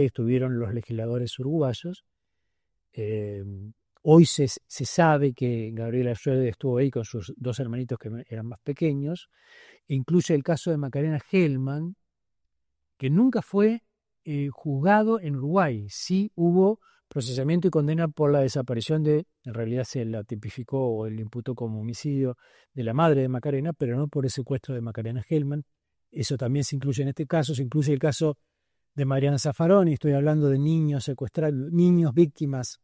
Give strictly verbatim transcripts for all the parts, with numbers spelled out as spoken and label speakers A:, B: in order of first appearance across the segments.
A: estuvieron los legisladores uruguayos. Eh, hoy se, se sabe que Gabriela Schroeder estuvo ahí con sus dos hermanitos que eran más pequeños. Incluye el caso de Macarena Gelman, que nunca fue eh, juzgado en Uruguay. Sí hubo procesamiento y condena por la desaparición de, en realidad se la tipificó o le imputó como homicidio de la madre de Macarena, pero no por el secuestro de Macarena Gelman. Eso también se incluye en este caso. Se incluye el caso de Mariana Zaffaroni. Estoy hablando de niños secuestrados, niños víctimas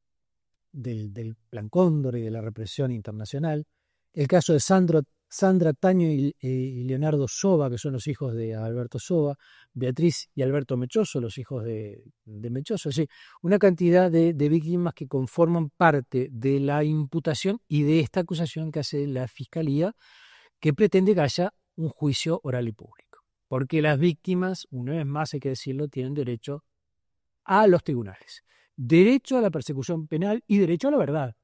A: del, del Plan Cóndor y de la represión internacional. El caso de Sandro, Sandra Taño y, y Leonardo Soba, que son los hijos de Alberto Soba, Beatriz y Alberto Mechoso, los hijos de, de Mechoso. Sí, una cantidad de, de víctimas que conforman parte de la imputación y de esta acusación que hace la Fiscalía, que pretende que haya un juicio oral y público. Porque las víctimas, una vez más hay que decirlo, tienen derecho a los tribunales, derecho a la persecución penal y derecho a la verdad.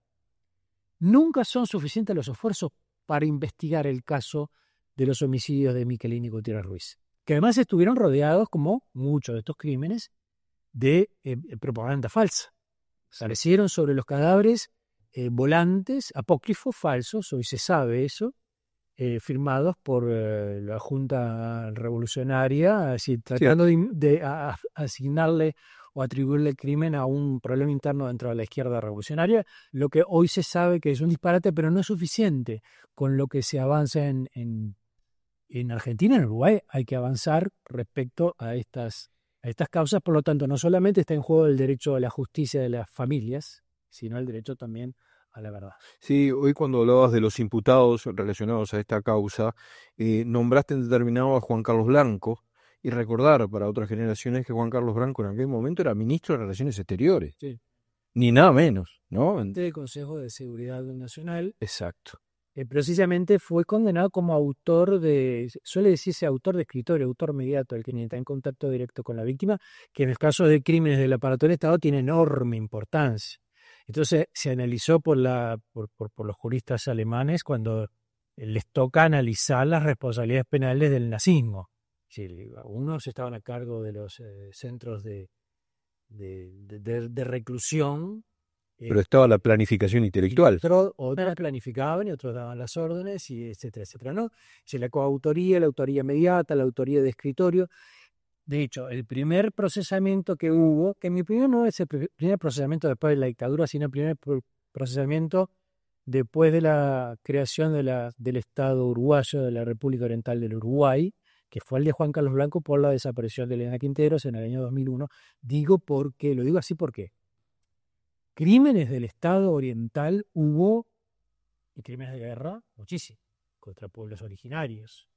A: Nunca son suficientes los esfuerzos para investigar el caso de los homicidios de Miquelini y Gutiérrez Ruiz, que además estuvieron rodeados, como muchos de estos crímenes, de eh, propaganda falsa. Aparecieron sobre los cadáveres eh, volantes apócrifos falsos, hoy se sabe eso, eh, firmados por eh, la Junta Revolucionaria, así, tratando sí. de, de a, a asignarle o atribuirle el crimen a un problema interno dentro de la izquierda revolucionaria, lo que hoy se sabe que es un disparate, pero no es suficiente con lo que se avanza en, en, en Argentina, en Uruguay. Hay que avanzar respecto a estas, a estas causas, por lo tanto, no solamente está en juego el derecho a la justicia de las familias, sino el derecho también a la verdad.
B: Sí, hoy cuando hablabas de los imputados relacionados a esta causa, eh, nombraste en determinado a Juan Carlos Blanco, y recordar para otras generaciones que Juan Carlos Blanco en aquel momento era ministro de Relaciones Exteriores.
A: Sí.
B: Ni nada menos, ¿no?
A: Del Consejo de Seguridad Nacional.
B: Exacto.
A: Eh, precisamente fue condenado como autor de, suele decirse autor de escritorio, autor mediato, el que ni está en contacto directo con la víctima, que en el caso de crímenes del aparato del Estado tiene enorme importancia. Entonces se analizó por, la, por, por, por los juristas alemanes cuando les toca analizar las responsabilidades penales del nazismo. Sí, unos estaban a cargo de los eh, centros de, de, de, de, de reclusión.
B: Pero estaba la planificación intelectual.
A: Otros, otros planificaban y otros daban las órdenes, y etcétera, etcétera, ¿no? Si la coautoría, la autoría mediata, la autoría de escritorio. De hecho, el primer procesamiento que hubo, que en mi opinión no es el primer procesamiento después de la dictadura, sino el primer procesamiento después de la creación de la, del Estado uruguayo, de la República Oriental del Uruguay, que fue el de Juan Carlos Blanco por la desaparición de Elena Quinteros en el año dos mil uno. Digo porque, lo digo así porque crímenes del Estado oriental hubo, y crímenes de guerra, muchísimos, contra pueblos originarios.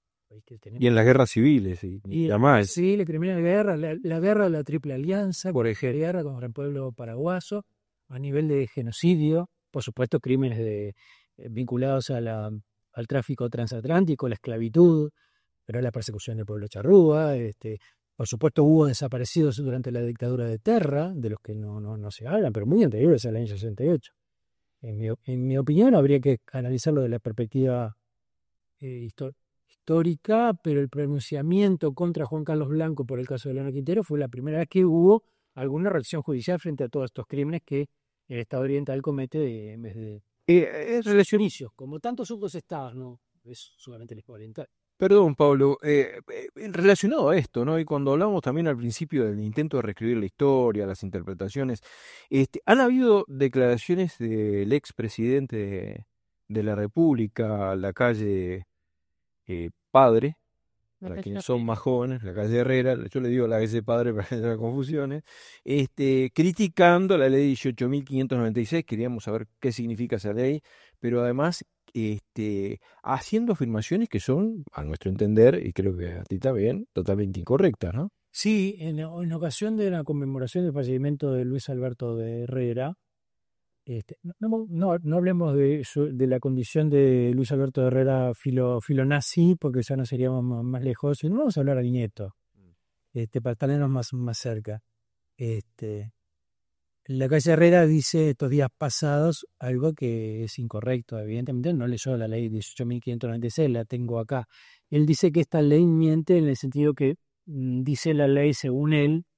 B: Y en las guerras civiles, y,
A: y
B: además.
A: Sí, la crímenes de guerra, la, la guerra de la Triple Alianza, por ejemplo, guerra contra el pueblo paraguayo, a nivel de genocidio, por supuesto, crímenes de, eh, vinculados a la, al tráfico transatlántico, la esclavitud, pero la persecución del pueblo charrúa, este, por supuesto hubo desaparecidos durante la dictadura de Terra, de los que no, no, no se hablan, pero muy anteriores al año sesenta y ocho. En mi, en mi opinión habría que analizarlo de la perspectiva eh, histórica, histórica, pero el pronunciamiento contra Juan Carlos Blanco por el caso de Elena Quintero fue la primera vez que hubo alguna reacción judicial frente a todos estos crímenes que el Estado oriental comete de, en vez de
B: eh,
A: sus inicios, como tantos otros estados, no es solamente el Estado oriental.
B: Perdón, Pablo, eh, eh, relacionado a esto, ¿no? Y cuando hablamos también al principio del intento de reescribir la historia, las interpretaciones, este, han habido declaraciones del expresidente de, de la República, Lacalle eh, Padre, para quienes son más jóvenes, la calle Herrera, yo le digo la calle Padre para que no haya confusiones, este, criticando la ley dieciocho mil quinientos noventa y seis, queríamos saber qué significa esa ley, pero además este, haciendo afirmaciones que son, a nuestro entender, y creo que a ti también, totalmente incorrectas, ¿no?
A: Sí, en, en ocasión de la conmemoración del fallecimiento de Luis Alberto de Herrera, Este, no, no, no hablemos de, su, de la condición de Luis Alberto Herrera filo, filonazi, porque ya no seríamos más, más lejos, sino vamos a hablar al nieto, este, para tenernos más, más cerca. Este, la calle Herrera dice estos días pasados algo que es incorrecto, evidentemente no leyó la ley dieciocho mil quinientos noventa y seis, la tengo acá. Él dice que esta ley miente en el sentido que mm, dice la ley, según él,